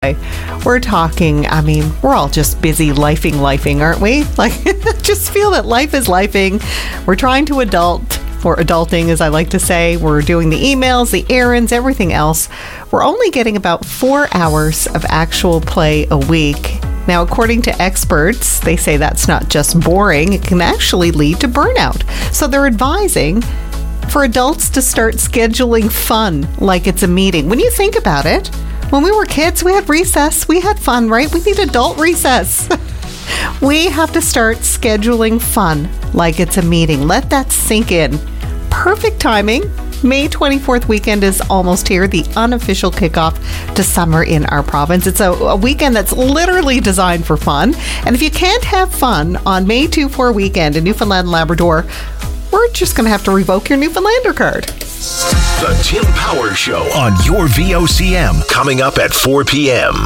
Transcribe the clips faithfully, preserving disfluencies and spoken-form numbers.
We're talking, I mean, we're all just busy lifing, lifing, aren't we? Like, just feel that life is lifing. We're trying to adult, or adulting, as I like to say. We're doing the emails, the errands, everything else. We're only getting about four hours of actual play a week. Now, according to experts, they say that's not just boring. It can actually lead to burnout. So they're advising for adults to start scheduling fun like it's a meeting. When you think about it, when we were kids, we had recess. We had fun, right? We need adult recess. We have to start scheduling fun like it's a meeting. Let that sink in. Perfect timing. May twenty-fourth weekend is almost here, the unofficial kickoff to summer in our province. It's a, a weekend that's literally designed for fun. And if you can't have fun on May twenty-fourth weekend in Newfoundland and Labrador, we're just going to have to revoke your Newfoundlander card. The Tim Power Show on your V O C M, coming up at four p.m.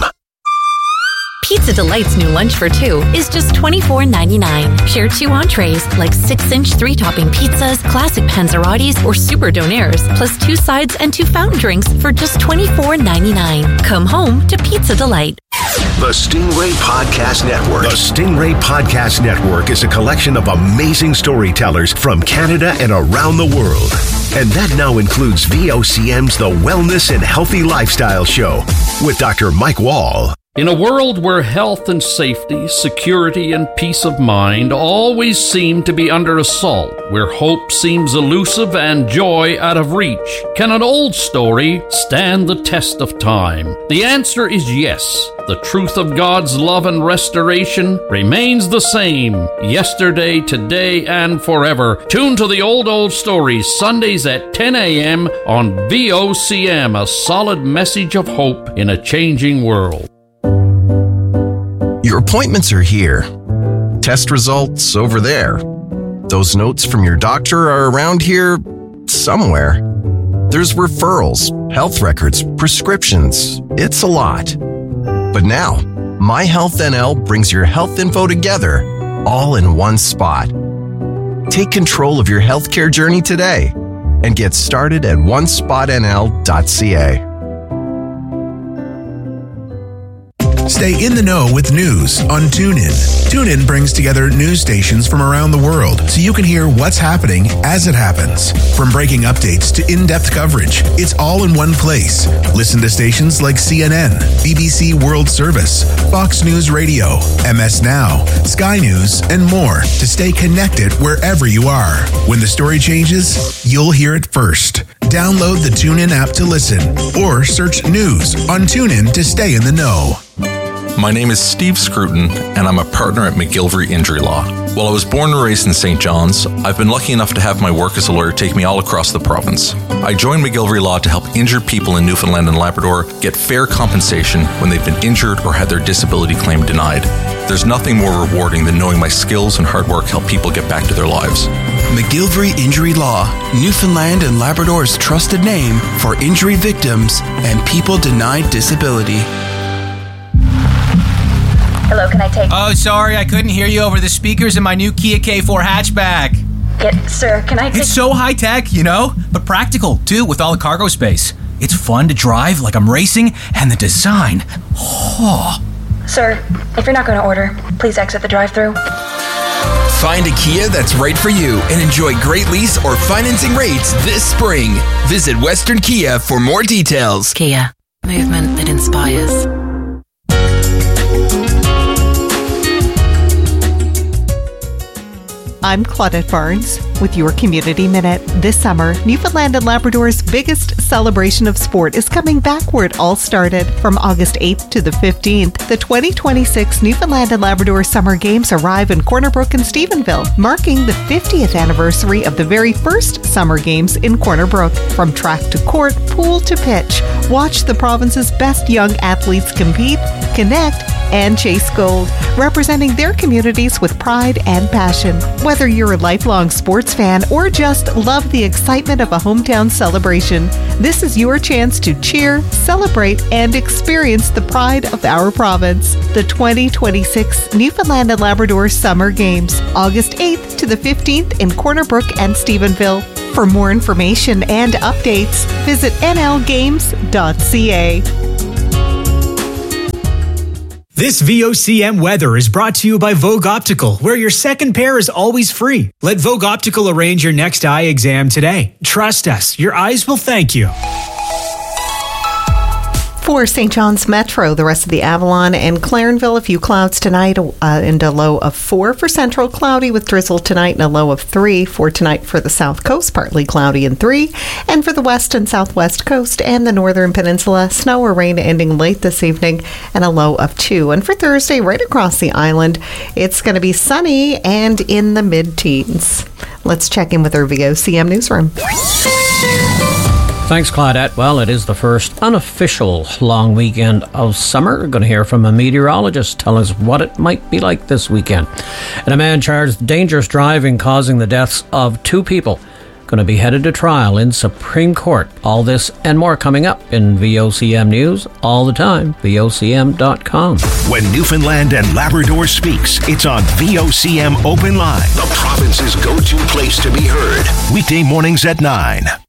Pizza Delight's new lunch for two is just twenty-four ninety-nine. Share two entrees like six-inch three-topping pizzas, classic panzerottis, or super donaires, plus two sides and two fountain drinks for just twenty-four ninety-nine. Come home to Pizza Delight. The Stingray Podcast Network. The Stingray Podcast Network is a collection of amazing storytellers from Canada and around the world. And that now includes V O C M's The Wellness and Healthy Lifestyle Show with Doctor Mike Wall. In a world where health and safety, security and peace of mind always seem to be under assault, where hope seems elusive and joy out of reach, can an old story stand the test of time? The answer is yes. The truth of God's love and restoration remains the same, yesterday, today, and forever. Tune to the Old Old Stories, Sundays at ten a.m. on V O C M, a solid message of hope in a changing world. Your appointments are here. Test results over there. Those notes from your doctor are around here somewhere. There's referrals, health records, prescriptions. It's a lot. But now, MyHealthNL brings your health info together, all in one spot. Take control of your healthcare journey today and get started at one spot N L dot C A. Stay in the know with news on TuneIn. TuneIn brings together news stations from around the world so you can hear what's happening as it happens. From breaking updates to in-depth coverage, it's all in one place. Listen to stations like C N N, B B C World Service, Fox News Radio, M S Now, Sky News, and more to stay connected wherever you are. When the story changes, you'll hear it first. Download the TuneIn app to listen or search news on TuneIn to stay in the know. My name is Steve Scruton, and I'm a partner at McGillivray Injury Law. While I was born and raised in Saint John's, I've been lucky enough to have my work as a lawyer take me all across the province. I joined McGillivray Law to help injured people in Newfoundland and Labrador get fair compensation when they've been injured or had their disability claim denied. There's nothing more rewarding than knowing my skills and hard work help people get back to their lives. McGillivray Injury Law, Newfoundland and Labrador's trusted name for injury victims and people denied disability. Hello, can I take... Oh, sorry, I couldn't hear you over the speakers in my new Kia K four hatchback. Yeah, sir, can I take... It's so high-tech, you know, but practical, too, with all the cargo space. It's fun to drive like I'm racing, and the design... Oh. Sir, if you're not going to order, please exit the drive-thru. Find a Kia that's right for you and enjoy great lease or financing rates this spring. Visit Western Kia for more details. Kia, movement that inspires. I'm Claudette Barnes with your Community Minute. This summer, Newfoundland and Labrador's biggest celebration of sport is coming back where it all started. From August eighth to the fifteenth, the twenty twenty-six Newfoundland and Labrador Summer Games arrive in Corner Brook and Stephenville, marking the fiftieth anniversary of the very first Summer Games in Corner Brook. From track to court, pool to pitch, watch the province's best young athletes compete, connect, and chase gold, representing their communities with pride and passion. Whether you're a lifelong sports fan or just love the excitement of a hometown celebration, this is your chance to cheer, celebrate, and experience the pride of our province. The twenty twenty-six Newfoundland and Labrador Summer Games, August eighth to the fifteenth in Corner Brook and Stephenville. For more information and updates, visit N L games dot C A. This V O C M weather is brought to you by Vogue Optical, where your second pair is always free. Let Vogue Optical arrange your next eye exam today. Trust us, your eyes will thank you. For Saint John's Metro, the rest of the Avalon and Clarenville, a few clouds tonight uh, and a low of four for Central, cloudy with drizzle tonight and a low of three. For tonight for the South Coast, partly cloudy and three. And for the West and Southwest Coast and the Northern Peninsula, snow or rain ending late this evening and a low of two. And for Thursday, right across the island, it's going to be sunny and in the mid-teens. Let's check in with our V O C M newsroom. Thanks, Claudette. Well, it is the first unofficial long weekend of summer. We're going to hear from a meteorologist tell us what it might be like this weekend. And a man charged with dangerous driving causing the deaths of two people going to be headed to trial in Supreme Court. All this and more coming up in V O C M News all the time. V O C M dot com. When Newfoundland and Labrador speaks, it's on V O C M Open Line, the province's go-to place to be heard. Weekday mornings at nine.